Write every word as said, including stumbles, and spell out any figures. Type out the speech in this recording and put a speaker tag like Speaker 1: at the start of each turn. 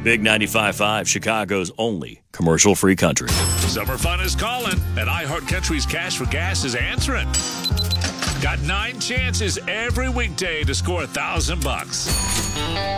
Speaker 1: Big ninety-five point five, Chicago's only commercial-free country.
Speaker 2: Summer fun is calling, and iHeart Country's Cash for Gas is answering. Got nine chances every weekday to score a thousand bucks.